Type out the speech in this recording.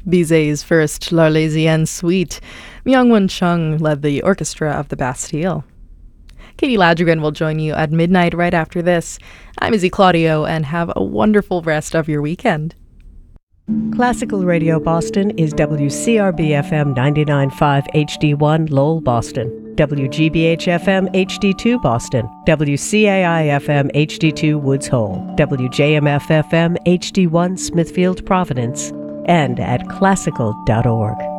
Bizet's first L'Arlésienne suite. Myung-Won Chung led the orchestra of the Bastille. Katie Ladrigan will join you at midnight right after this. I'm Izzy Claudio, and have a wonderful rest of your weekend. Classical Radio Boston is WCRB-FM 99.5 HD1 Lowell, Boston, WGBH-FM HD2 Boston, WCAI-FM HD2 Woods Hole, WJMF-FM HD1 Smithfield, Providence, and at classical.org.